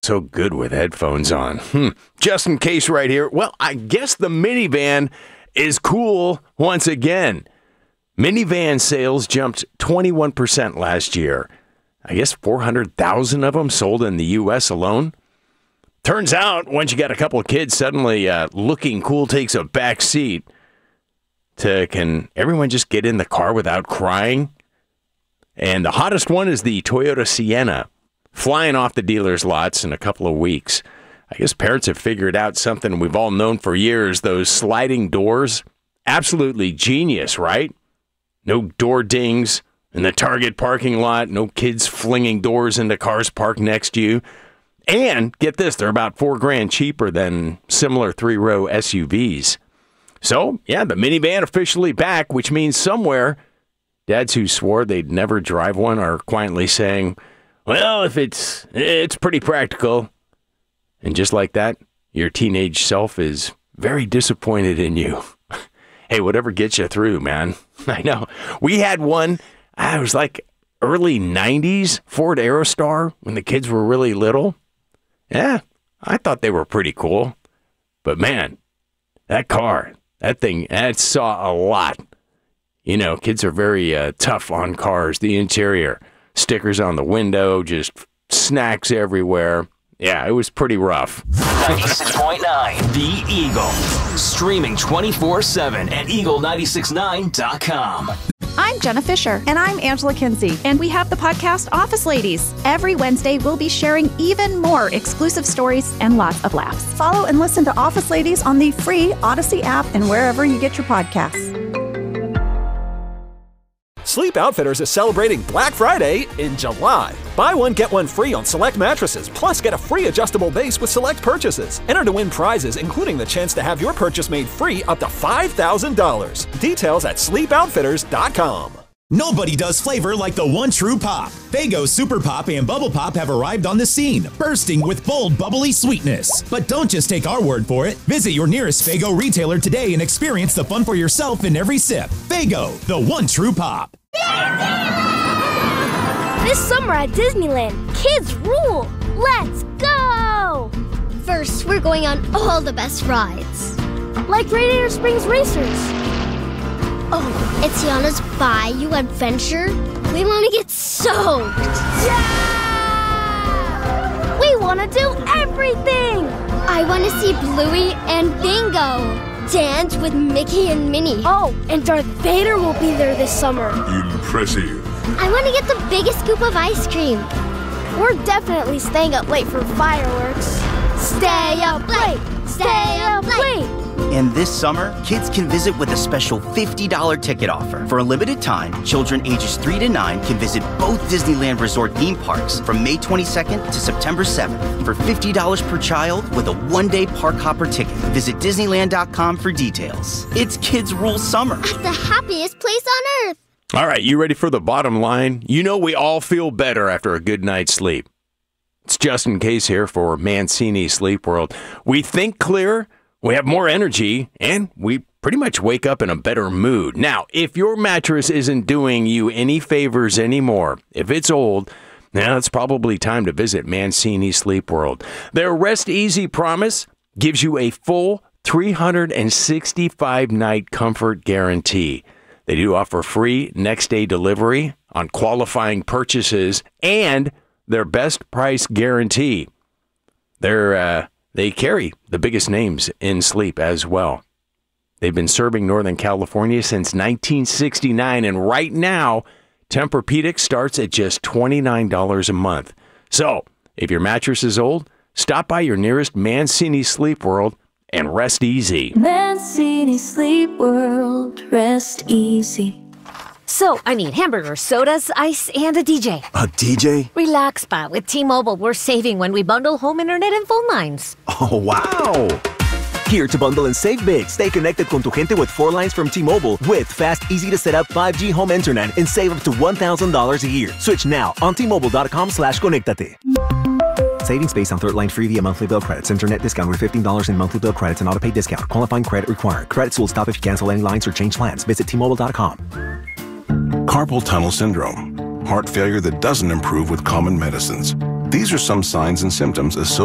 So good with headphones on. Just in case right here. Well, I guess the minivan is cool once again. Minivan sales jumped 21% last year. I guess 400,000 of them sold in the U.S. alone. Turns out, once you got a couple of kids, suddenly looking cool takes a back seat to can everyone just get in the car without crying? And the hottest one is the Toyota Sienna, flying off the dealer's lots in a couple of weeks. I guess parents have figured out something we've all known for years, those sliding doors. Absolutely genius, right? No door dings in the Target parking lot, no kids flinging doors into cars parked next to you. And get this, they're about $4,000 cheaper than similar 3-row SUVs. So, yeah, the minivan officially back, which means somewhere dads who swore they'd never drive one are quietly saying, well, if it's pretty practical. And just like that, your teenage self is very disappointed in you. Hey, whatever gets you through, man. I know. We had one, it was like early 90s Ford Aerostar when the kids were really little. Yeah, I thought they were pretty cool. But man, that car, that thing, that saw a lot. You know, kids are very tough on cars. The interior, stickers on the window, just snacks everywhere. Yeah, it was pretty rough. 96.9 The Eagle. Streaming 24/7 at eagle969.com. I'm Jenna Fisher. And I'm Angela Kinsey. And we have the podcast Office Ladies. Every Wednesday, we'll be sharing even more exclusive stories and lots of laughs. Follow and listen to Office Ladies on the free Odyssey app and wherever you get your podcasts. Sleep Outfitters is celebrating Black Friday in July. Buy one, get one free on select mattresses, plus get a free adjustable base with select purchases. Enter to win prizes, including the chance to have your purchase made free up to $5,000. Details at sleepoutfitters.com. Nobody does flavor like the one true pop. Faygo Super Pop and Bubble Pop have arrived on the scene, bursting with bold, bubbly sweetness. But don't just take our word for it. Visit your nearest Faygo retailer today and experience the fun for yourself in every sip. Faygo, the one true pop. This summer at Disneyland, kids rule! Let's go! First, we're going on all the best rides. Like Radiator Springs Racers. Oh, it's Tiana's Bayou Adventure. We want to get soaked. Yeah! We want to do everything! I want to see Bluey and Bingo dance with Mickey and Minnie. Oh, and Darth Vader will be there this summer. Impressive. I want to get the biggest scoop of ice cream. We're definitely staying up late for fireworks. Stay up late! Stay up late! And this summer, kids can visit with a special $50 ticket offer. For a limited time, children ages 3 to 9 can visit both Disneyland Resort theme parks from May 22nd to September 7th for $50 per child with a one-day park hopper ticket. Visit Disneyland.com for details. It's Kids Rule Summer. At the happiest place on earth. All right, you ready for the bottom line? You know we all feel better after a good night's sleep. It's Justin Case here for Mancini Sleep World. We think clearer, we have more energy, and we pretty much wake up in a better mood. Now, if your mattress isn't doing you any favors anymore, if it's old, now it's probably time to visit Mancini Sleep World. Their Rest Easy promise gives you a full 365-night comfort guarantee. They do offer free next-day delivery on qualifying purchases and their best price guarantee. They carry the biggest names in sleep as well. They've been serving Northern California since 1969, and right now, Tempur-Pedic starts at just $29 a month. So, if your mattress is old, stop by your nearest Mancini Sleep World and rest easy. Mancini Sleep World, rest easy. So, I need hamburgers, sodas, ice, and a DJ. A DJ? Relax, Pa. With T-Mobile, we're saving when we bundle home internet and phone lines. Oh, wow! Here to bundle and save big. Stay connected con tu gente with 4 lines from T-Mobile with fast, easy-to-set-up 5G home internet and save up to $1,000 a year. Switch now on T-Mobile.com/conectate. Savings based on third line free via monthly bill credits. Internet discount with $15 in monthly bill credits and auto pay discount. Qualifying credit required. Credits will stop if you cancel any lines or change plans. Visit T-Mobile.com. Carpal tunnel syndrome. Heart failure that doesn't improve with common medicines. These are some signs and symptoms associated